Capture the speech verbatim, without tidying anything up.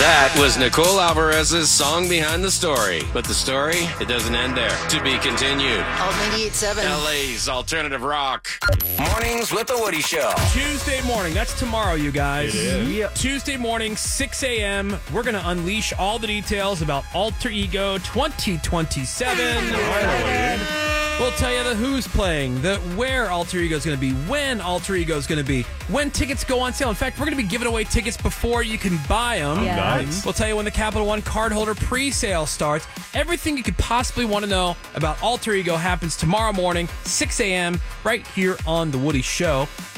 That was Nicole Alvarez's song behind the story. But the story, it doesn't end there. To be continued. Alt ninety-eight point seven. L A's Alternative Rock. Mornings with the Woody Show. Tuesday morning. That's tomorrow, you guys. It is. Yep. Tuesday morning, six a.m. We're going to unleash all the details about Alter Ego twenty twenty-seven. We'll tell you the who's playing, the where Alter Ego is going to be, when Alter Ego is going to be, when tickets go on sale. In fact, we're going to be giving away tickets before you can buy them. Yeah. Nice. We'll tell you when the Capital One cardholder pre-sale starts. Everything you could possibly want to know about Alter Ego happens tomorrow morning, six a.m., right here on The Woody Show.